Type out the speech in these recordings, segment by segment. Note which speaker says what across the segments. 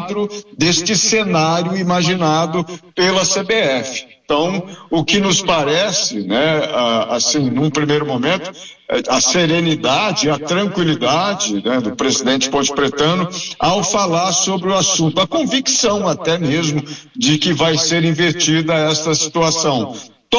Speaker 1: quadro deste cenário imaginado pela CBF. Então, o que nos parece, né, assim, num primeiro momento, a serenidade, a tranquilidade, né, do presidente pontepretano ao falar sobre o assunto, a convicção até mesmo de que vai ser invertida esta situação.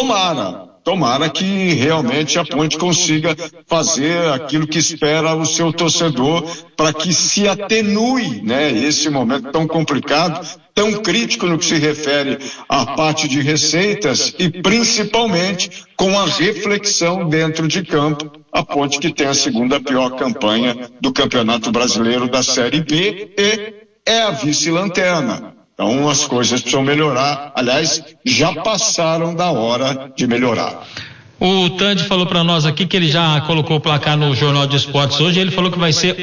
Speaker 1: Tomara que realmente a Ponte consiga fazer aquilo que espera o seu torcedor para que se atenue, né, esse momento tão complicado, tão crítico no que se refere à parte de receitas e principalmente com a reflexão dentro de campo. A Ponte que tem a segunda pior campanha do Campeonato Brasileiro da Série B e é a vice-lanterna. Então as coisas precisam melhorar, aliás, já passaram da hora de melhorar.
Speaker 2: O Tandy falou para nós aqui que ele já colocou o placar no Jornal de Esportes hoje, ele falou que vai ser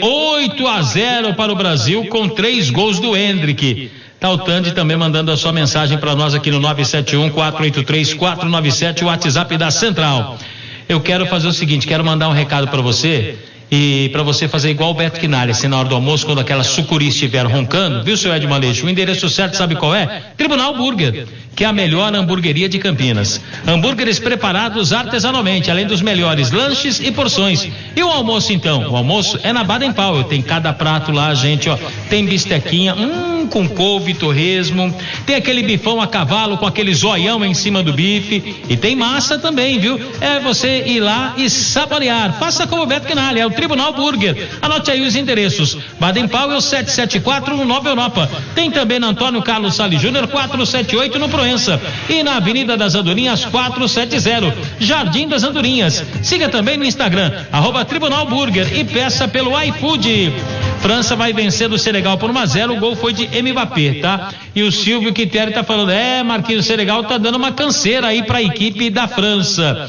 Speaker 2: 8-0 para o Brasil com 3 gols do Hendrick. Tá o Tandy também mandando a sua mensagem para nós aqui no 971-483-497, o WhatsApp da Central. Eu quero fazer o seguinte, quero mandar um recado para você. E para você fazer igual o Beto Quinalha, assim, na hora do almoço, quando aquela sucuri estiver roncando, viu, seu Ed Maleixo? O endereço certo sabe qual é? Tribunal Burger, que é a melhor hamburgueria de Campinas. Hambúrgueres preparados artesanalmente, além dos melhores lanches e porções. E o almoço, então? O almoço é na Baden Powell. Tem cada prato lá, gente, ó. Tem bistequinha, com couve, torresmo. Tem aquele bifão a cavalo com aquele zoião em cima do bife. E tem massa também, viu? É você ir lá e saborear. Faça como o Beto Quinalha, é o Tribunal Burger. Anote aí os endereços. Baden Powell 774 no Nova Europa. Tem também na Antônio Carlos Salles Júnior 478 no Proença. E na Avenida das Andorinhas 470, Jardim das Andorinhas. Siga também no Instagram, @Tribunal Burger e peça pelo iFood. França vai vencer do Senegal por 1-0, o gol foi de Mbappé, tá? E o Silvio Quintero tá falando, Marquinhos, o Senegal tá dando uma canseira aí pra equipe da França.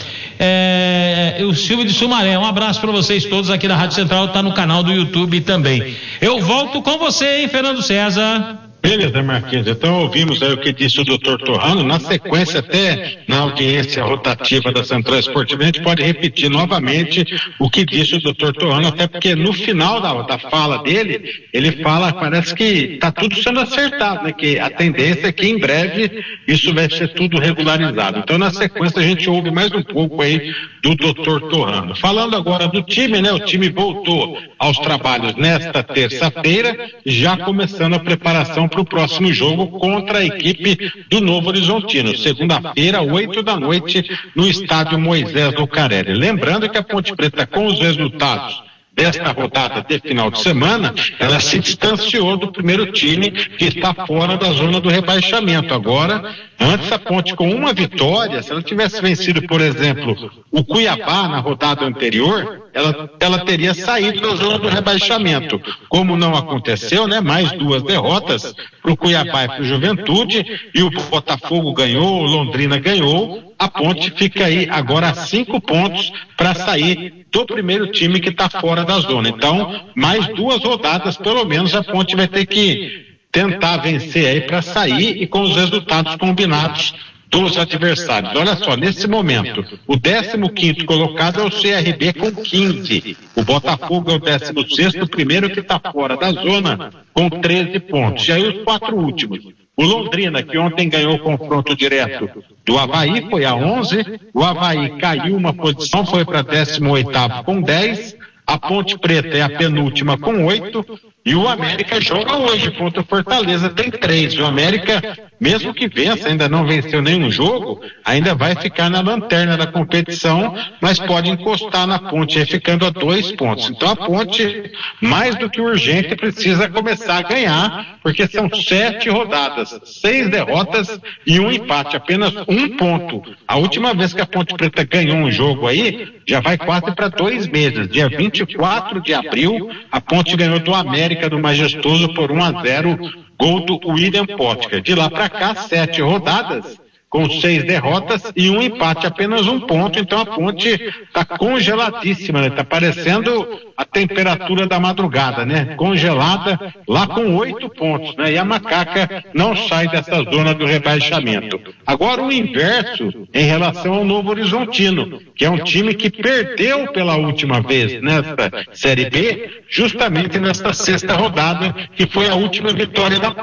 Speaker 2: O Silvio de Sumaré, um abraço para vocês todos aqui da Rádio Central, tá no canal do YouTube também. Eu volto com você, hein, Fernando César.
Speaker 3: Beleza, Marquinhos. Então ouvimos aí o que disse o Dr. Torrano. Na sequência, até na audiência rotativa da Central Esportiva, a gente pode repetir novamente o que disse o Dr. Torrano, até porque no final da fala dele, ele fala, parece que está tudo sendo acertado, né? Que a tendência é que em breve isso vai ser tudo regularizado. Então, na sequência, a gente ouve mais um pouco aí do Dr. Torrano. Falando agora do time, né? O time voltou aos trabalhos nesta terça-feira, já começando a preparação para o próximo jogo contra a equipe do Novo Horizontino, segunda-feira, 20h, no estádio Moisés Lucarelli. Lembrando que a Ponte Preta, com os resultados desta rodada de final de semana, ela se distanciou do primeiro time que está fora da zona do rebaixamento. Agora, antes a Ponte com uma vitória, se ela tivesse vencido, por exemplo, o Cuiabá na rodada anterior, ela teria saído da zona do rebaixamento. Como não aconteceu, né? Mais 2 derrotas para o Cuiabá e para o Juventude, e o Botafogo ganhou, o Londrina ganhou, a Ponte fica aí agora a 5 pontos para sair do primeiro time que está fora da zona. Então, mais 2 rodadas, pelo menos, a Ponte vai ter que tentar vencer aí para sair e com os resultados combinados dos adversários. Olha só, nesse momento, o 15º colocado é o CRB com 15. O Botafogo é o 16º, o primeiro que está fora da zona, com 13 pontos. E aí os 4 últimos. O Londrina, que ontem ganhou o confronto direto do Avaí, foi a 11. O Avaí caiu uma posição, foi para 18º com 10. A Ponte Preta é a penúltima com 8. E o América joga hoje contra o Fortaleza, tem 3. O América, mesmo que vença, ainda não venceu nenhum jogo, ainda vai ficar na lanterna da competição, mas pode encostar na Ponte, aí ficando a 2 pontos. Então a Ponte, mais do que urgente, precisa começar a ganhar, porque são 7 rodadas, 6 derrotas e 1 empate, apenas 1 ponto. A última vez que a Ponte Preta ganhou um jogo aí, já vai quase para 2 meses. Dia 24 de abril, a Ponte ganhou do América do Majestoso por 1-0, gol do William Potker. De lá para cá, 7 rodadas, com 6 derrotas e 1 empate, apenas 1 ponto. Então a Ponte está congeladíssima, né? Está parecendo a temperatura da madrugada, né? Congelada, lá com 8 pontos, né? E a Macaca não sai dessa zona do rebaixamento. Agora o inverso em relação ao Novo Horizontino, que é um time que perdeu pela última vez nesta Série B, justamente nesta 6ª rodada, que foi a última vitória da